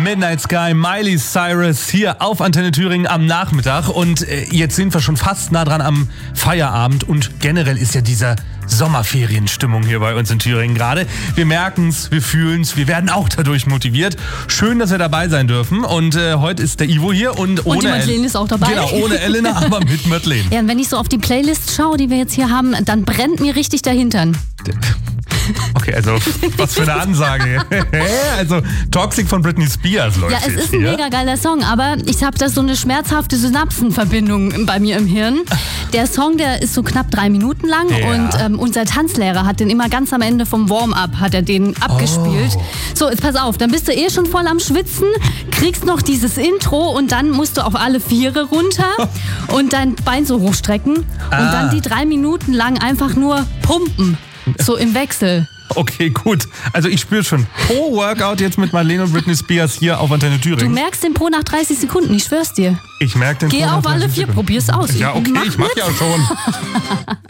Midnight Sky, Miley Cyrus hier auf Antenne Thüringen am Nachmittag. Und jetzt sind wir schon fast nah dran am Feierabend. Und generell ist ja diese Sommerferienstimmung hier bei uns in Thüringen gerade. Wir merken es, wir fühlen es, wir werden auch dadurch motiviert. Schön, dass wir dabei sein dürfen. Und heute ist der Ivo hier und ohne die Madeleine ist auch dabei. Genau, ohne Elena, aber mit Madeleine. Ja, und wenn ich so auf die Playlist schaue, die wir jetzt hier haben, dann brennt mir richtig der Hintern. Okay, also was für eine Ansage. Also Toxic von Britney Spears läuft Ja, es jetzt ist ein hier. mega geiler Song, aber ich habe da so eine schmerzhafte Synapsenverbindung bei mir im Hirn. Der Song, der ist so knapp 3 Minuten lang und unser Tanzlehrer hat den immer ganz am Ende vom Warm-up, hat er den abgespielt. Oh. So, jetzt pass auf, dann bist du schon voll am Schwitzen, kriegst noch dieses Intro und dann musst du auf alle Viere runter und dein Bein so hochstrecken und dann die 3 Minuten lang einfach nur pumpen. So im Wechsel. Okay, gut. Also ich spüre schon Pro-Workout jetzt mit Madeleine und Britney Spears hier auf Antenne Du Thüringen. merkst den Pro nach 30 Sekunden, ich schwör's dir. Ich merke den Geh Pro nach auf alle 30 4, Sekunden. probier's aus. Ja, okay, ich mach mit. ja schon.